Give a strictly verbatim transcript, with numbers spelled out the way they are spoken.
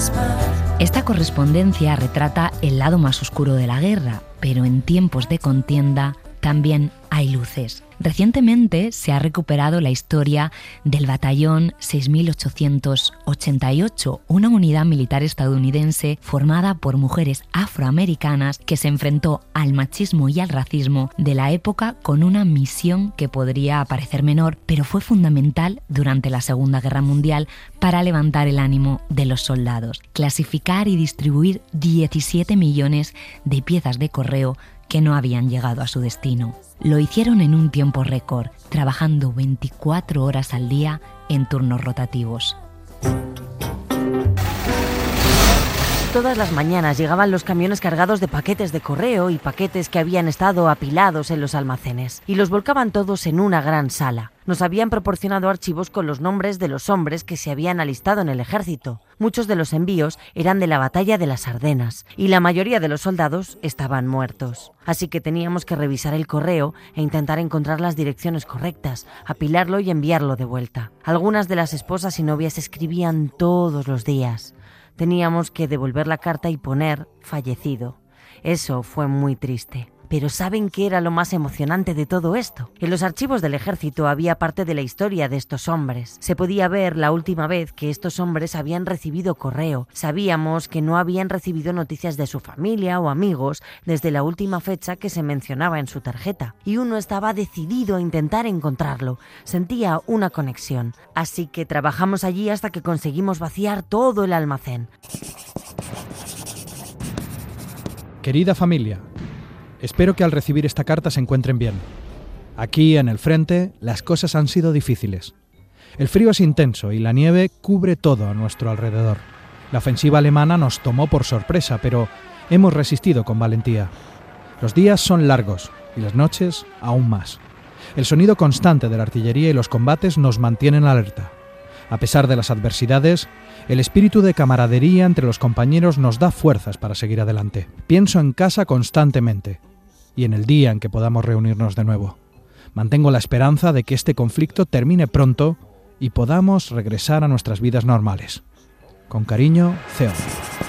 Esta correspondencia retrata el lado más oscuro de la guerra, pero en tiempos de contienda también hay luces. Recientemente se ha recuperado la historia del Batallón seis mil ochocientos ochenta y ocho, una unidad militar estadounidense formada por mujeres afroamericanas que se enfrentó al machismo y al racismo de la época con una misión que podría parecer menor, pero fue fundamental durante la Segunda Guerra Mundial para levantar el ánimo de los soldados, clasificar y distribuir diecisiete millones de piezas de correo que no habían llegado a su destino. Lo hicieron en un tiempo récord, trabajando veinticuatro horas al día en turnos rotativos. Todas las mañanas llegaban los camiones cargados de paquetes de correo y paquetes que habían estado apilados en los almacenes, y los volcaban todos en una gran sala. Nos habían proporcionado archivos con los nombres de los hombres que se habían alistado en el ejército. Muchos de los envíos eran de la batalla de las Ardenas, y la mayoría de los soldados estaban muertos. Así que teníamos que revisar el correo e intentar encontrar las direcciones correctas, apilarlo y enviarlo de vuelta. Algunas de las esposas y novias escribían todos los días. Teníamos que devolver la carta y poner fallecido. Eso fue muy triste. Pero ¿saben qué era lo más emocionante de todo esto? En los archivos del ejército había parte de la historia de estos hombres. Se podía ver la última vez que estos hombres habían recibido correo. Sabíamos que no habían recibido noticias de su familia o amigos desde la última fecha que se mencionaba en su tarjeta. Y uno estaba decidido a intentar encontrarlo. Sentía una conexión. Así que trabajamos allí hasta que conseguimos vaciar todo el almacén. Querida familia, espero que al recibir esta carta se encuentren bien. Aquí, en el frente, las cosas han sido difíciles. El frío es intenso y la nieve cubre todo a nuestro alrededor. La ofensiva alemana nos tomó por sorpresa, pero hemos resistido con valentía. Los días son largos y las noches aún más. El sonido constante de la artillería y los combates nos mantienen alerta. A pesar de las adversidades, el espíritu de camaradería entre los compañeros nos da fuerzas para seguir adelante. Pienso en casa constantemente y en el día en que podamos reunirnos de nuevo. Mantengo la esperanza de que este conflicto termine pronto y podamos regresar a nuestras vidas normales. Con cariño, Theo.